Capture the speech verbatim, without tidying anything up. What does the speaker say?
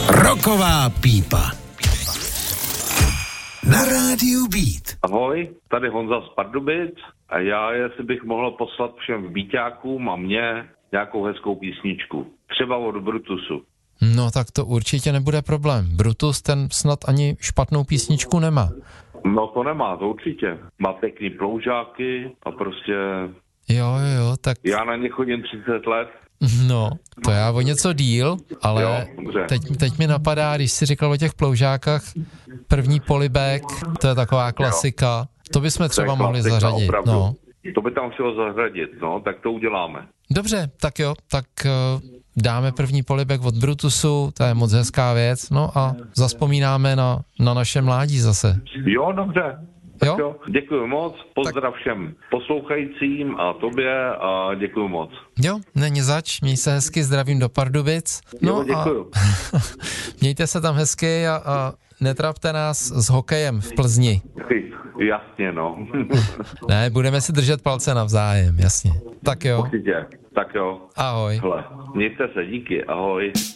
Rocková pípa. Na rádiu Beat. Ahoj, tady Honza z Pardubic a já, jestli bych mohl poslat všem Beatákům a mně nějakou hezkou písničku. Třeba od Brutusu. No tak to určitě nebude problém. Brutus ten snad ani špatnou písničku nemá. No to nemá, to určitě. Má pěkný ploužáky a prostě... Jo, jo, jo, tak... Já na ně chodím třicet let. No, to já o něco díl, ale jo, teď, teď mi napadá, když jsi říkal o těch ploužákách, první polibek, to je taková klasika, jo. To bychom třeba mohli klasika, zařadit. Opravdu. No. To by tam chtělo zařadit, no, tak to uděláme. Dobře, tak jo, tak uh, dáme první polibek od Brutusu, to je moc hezká věc, no a zazpomínáme na, na naše mládí zase. Jo, dobře. Tak jo? jo, děkuji moc, pozdrav tak. Všem poslouchajícím a tobě a děkuji moc. Jo, není zač, měj se hezky, zdravím do Pardubic. No jo, děkuju. A mějte se tam hezky a, a netrapte nás s hokejem v Plzni. Jasně, no. Ne, budeme si držet palce navzájem, jasně. Tak jo. Určitě, tak jo. Ahoj. Hle, mějte se, díky, ahoj.